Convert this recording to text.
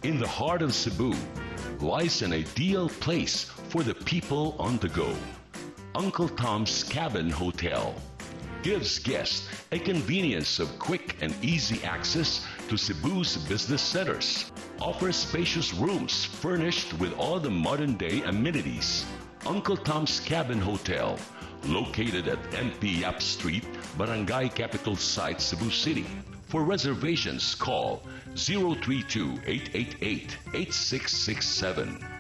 In the heart of Cebu lies an ideal place for the people on the go. Uncle Tom's Cabin Hotel gives guests a convenience of quick and easy access to Cebu's business centers. Offers spacious rooms furnished with all the modern-day amenities. Uncle Tom's Cabin Hotel, located at MP Yap Street, Barangay Capital Site, Cebu City. For reservations, call 032-888-8667